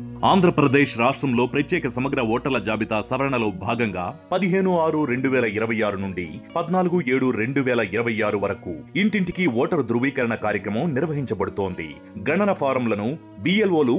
ఆంధ్రప్రదేశ్ రాష్ట్రంలో ప్రత్యేక సమగ్ర ఓటర్ల జాబితా సవరణలో భాగంగా 15/6/2026 నుండి 14/7/2026 వరకు ఇంటింటికి ఓటరు ధృవీకరణ కార్యక్రమం నిర్వహించబడుతోంది. గణన ఫారంలను BLOలు